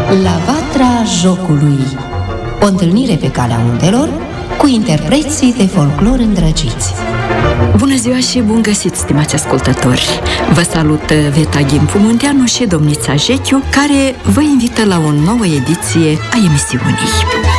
La Vatra Jocului. O întâlnire pe calea undelor cu interpreții de folclor îndrăgiți. Bună ziua și bun găsit, stimați ascultători! Vă salută Veta Ghimpu Munteanu și domnița Jechiu, care vă invită la o nouă ediție a emisiunii.